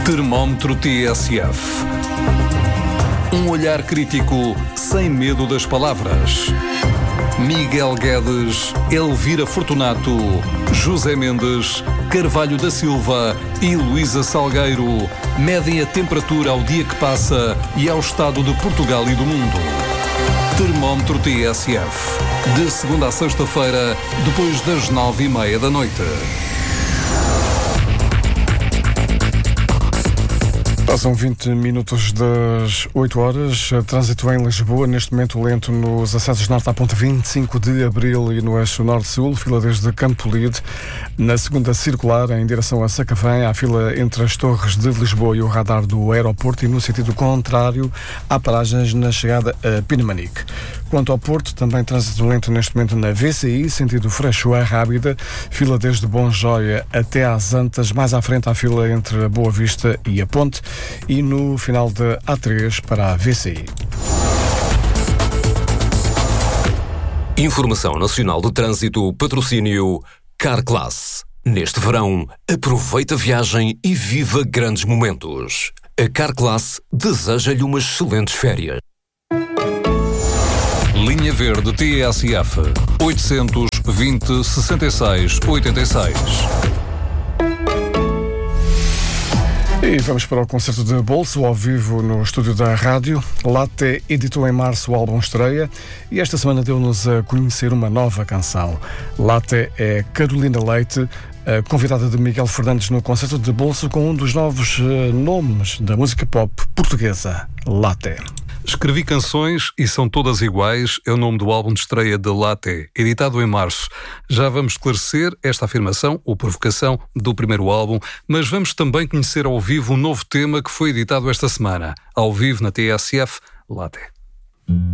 Termómetro TSF. Um olhar crítico sem medo das palavras. Miguel Guedes, Elvira Fortunato, José Mendes, Carvalho da Silva e Luísa Salgueiro medem a temperatura ao dia que passa e ao estado de Portugal e do mundo. Termómetro TSF. De segunda a sexta-feira, depois das 9h30 da noite. Passam 20 minutos das 8 horas. Trânsito em Lisboa, neste momento lento nos acessos norte à ponte 25 de Abril e no eixo norte-sul, fila desde Campolide. Na segunda circular, em direção a Sacavém, há fila entre as torres de Lisboa e o radar do aeroporto, e no sentido contrário, há paragens na chegada a Pinamanique. Quanto ao Porto, também trânsito lento neste momento na VCI, sentido Freixo a Rábida, fila desde Bom Joia até às Antas, mais à frente há fila entre a Boa Vista e a Ponte, e no final da A3 para a VCI. Informação Nacional de Trânsito, patrocínio Carclass. Neste verão, aproveita a viagem e viva grandes momentos. A Carclass deseja-lhe umas excelentes férias. Linha Verde TSF 820 66 86. E vamos para o concerto de bolso ao vivo no estúdio da rádio. Latte editou em março o álbum estreia e esta semana deu-nos a conhecer uma nova canção. Latte é Carolina Leite, a convidada de Miguel Fernandes no concerto de bolso, com um dos novos nomes da música pop portuguesa, Latte. Escrevi canções e são todas iguais, é o nome do álbum de estreia de Latte, editado em março. Já vamos esclarecer esta afirmação ou provocação do primeiro álbum, mas vamos também conhecer ao vivo um novo tema que foi editado esta semana. Ao vivo na TSF, Latte.